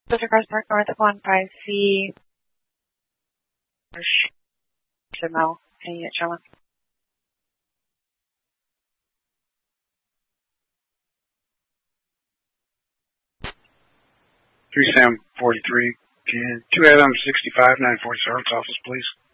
Pacific Crest Park North at 15C. Mel, can you get Sherman? 3 Sam 43. 2 Adam 65, 940 Sergeant's office, please.